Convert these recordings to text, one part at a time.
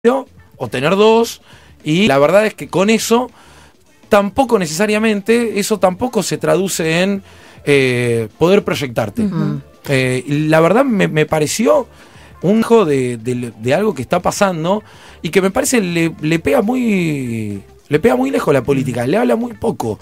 o tener dos, y la verdad es que con eso tampoco necesariamente, eso tampoco se traduce en poder proyectarte. Y la verdad me pareció un hijo de algo que está pasando y que me parece le pega muy lejos la política, le habla muy poco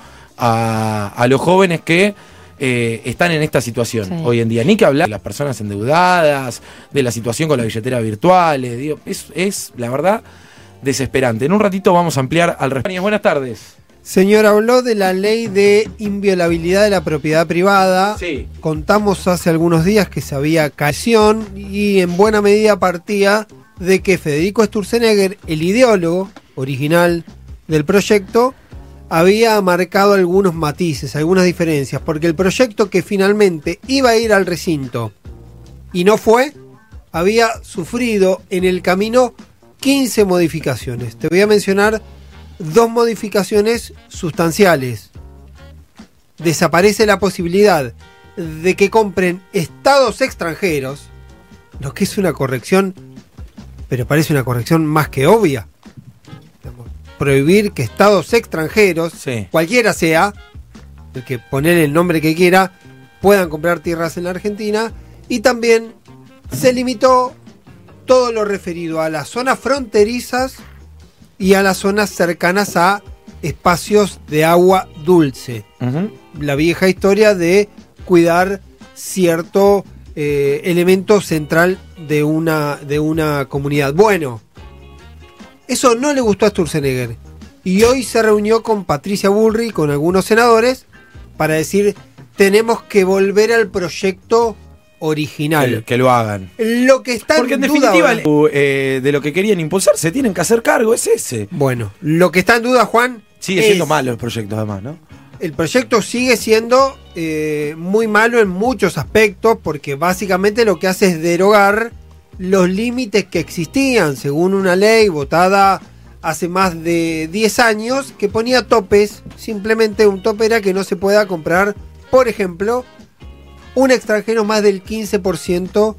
a los jóvenes que están en esta situación hoy en día. Ni que hablar de las personas endeudadas, de la situación con las billeteras virtuales, digo, es la verdad desesperante. En un ratito vamos a ampliar al respecto. Buenas tardes. Señor, habló de la ley de inviolabilidad de la propiedad privada. Sí. Contamos hace algunos días que se había caído y en buena medida partía de que Federico Sturzenegger, el ideólogo original del proyecto, había marcado algunos matices, algunas diferencias, porque el proyecto que finalmente iba a ir al recinto y no fue, había sufrido en el camino 15 modificaciones. Te voy a mencionar dos modificaciones sustanciales. Desaparece la posibilidad de que compren estados extranjeros, lo que es una corrección, pero parece una corrección más que obvia. Prohibir que estados extranjeros, cualquiera sea, el que poner el nombre que quiera, puedan comprar tierras en la Argentina. Y también se limitó todo lo referido a las zonas fronterizas y a las zonas cercanas a espacios de agua dulce. La vieja historia de cuidar cierto elemento central de una comunidad. Bueno, eso no le gustó a Sturzenegger y hoy se reunió con Patricia Bullrich, con algunos senadores, para decir: tenemos que volver al proyecto original. Que lo hagan. Lo que está porque en definitiva de lo que querían impulsar se tienen que hacer cargo, es ese. Bueno, lo que está en duda, Juan, sigue siendo malo el proyecto, además, ¿no? El proyecto sigue siendo muy malo en muchos aspectos, porque básicamente lo que hace es derogar los límites que existían según una ley votada hace más de 10 años que ponía topes. Simplemente un tope era que no se pueda comprar, por ejemplo, un extranjero más del 15%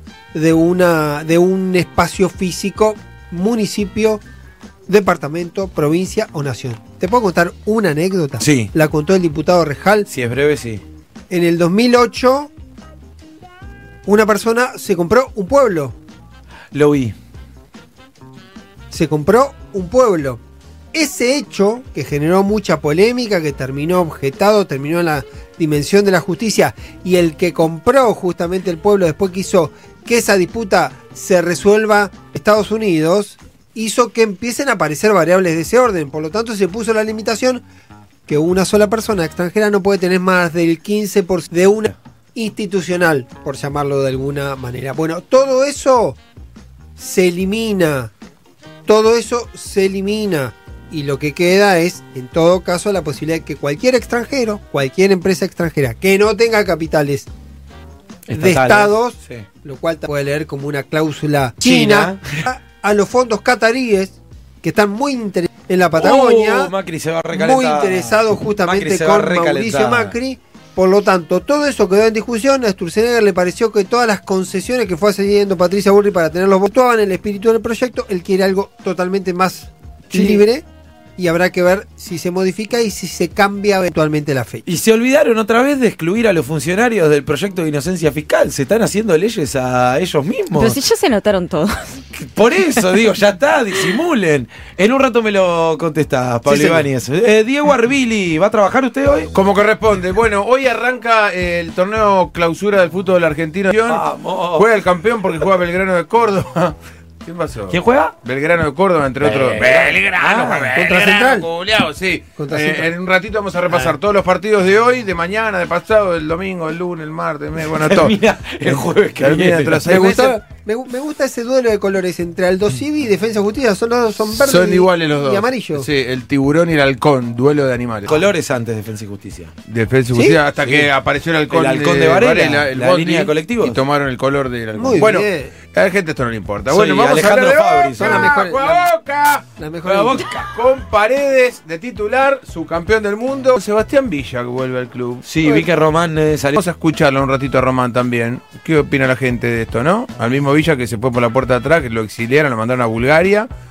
de un espacio físico, municipio, departamento, provincia o nación. ¿Te puedo contar una anécdota? Sí. La contó el diputado Rejal. Si es breve, sí. En el 2008, una persona se compró un pueblo. Lo vi. Se compró un pueblo. Ese hecho, que generó mucha polémica, que terminó objetado, terminó en la dimensión de la justicia, y el que compró justamente el pueblo después quiso que esa disputa se resuelva en Estados Unidos, hizo que empiecen a aparecer variables de ese orden. Por lo tanto, se puso la limitación que una sola persona extranjera no puede tener más del 15% de una institucional, por llamarlo de alguna manera. Bueno, todo eso se elimina. Todo eso se elimina. Y lo que queda es, en todo caso, la posibilidad de que cualquier extranjero, cualquier empresa extranjera que no tenga capitales de estados, lo cual puede leer como una cláusula china, a los fondos cataríes, que están muy interesados en la Patagonia, Macri se va a recalentar. muy interesados justamente con Mauricio Macri. Por lo tanto, todo eso quedó en discusión. A Sturzenegger le pareció que todas las concesiones que fue haciendo Patricia Bullrich para tenerlos votaban el espíritu del proyecto. Él quiere algo totalmente más libre, y habrá que ver si se modifica y si se cambia eventualmente la fecha. Y se olvidaron otra vez de excluir a los funcionarios del proyecto de inocencia fiscal. Se están haciendo leyes a ellos mismos. Pero si ya se notaron todos. Por eso digo, ya está, disimulen. En un rato me lo contesta Pablo Ibáñez. Diego Arbili, ¿va a trabajar usted hoy? Como corresponde. Bueno, hoy arranca el torneo clausura del fútbol argentino. Vamos. Juega el campeón porque juega Belgrano de Córdoba. ¿Qué pasó? ¿Quién juega? Belgrano de Córdoba, entre otros. Belgrano, contra Central. Sí. Contra Central. En un ratito vamos a repasar todos los partidos de hoy, de mañana, de pasado, del domingo, el lunes, el martes, bueno, todo. El jueves que Termina viene. Me gusta ese duelo de colores entre Aldo Civi y Defensa y Justicia. Son verdes. Son iguales los dos. Y amarillo. Sí, el tiburón y el halcón, duelo de animales. Colores antes de Defensa y Justicia. Defensa y Justicia, hasta que apareció el halcón. El halcón de Varela, la línea de colectivos. Y tomaron el color del halcón. Muy bien. A la gente esto no le importa. Soy Bueno, vamos Alejandro a hablar de Fabri, Boca. son las mejores- Boca. La mejor Con Boca. Con Paredes de titular, su campeón del mundo. Sebastián Villa que vuelve al club. Sí, vi que Román salió. Vamos a escucharlo un ratito a Román también. ¿Qué opina la gente de esto, no? Al mismo Villa que se fue por la puerta de atrás, que lo exiliaron, lo mandaron a Bulgaria.